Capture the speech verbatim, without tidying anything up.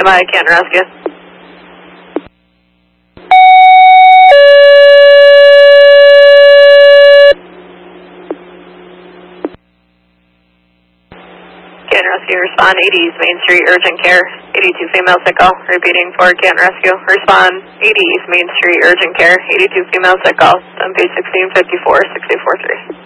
by, Canton Rescue. Canton Rescue, respond eighties, Main Street, urgent care, eighty-two female sick call, repeating for Canton Rescue, respond eighties, Main Street, urgent care, eighty-two female sick call, on page sixteen fifty-four, six eight four three.